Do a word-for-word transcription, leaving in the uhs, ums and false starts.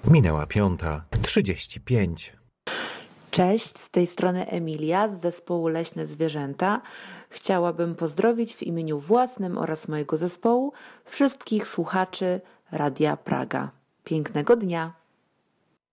Minęła piąta, trzydzieści pięć. Cześć, z tej strony Emilia z zespołu Leśne Zwierzęta. Chciałabym pozdrowić w imieniu własnym oraz mojego zespołu wszystkich słuchaczy Radia Praga. Pięknego dnia!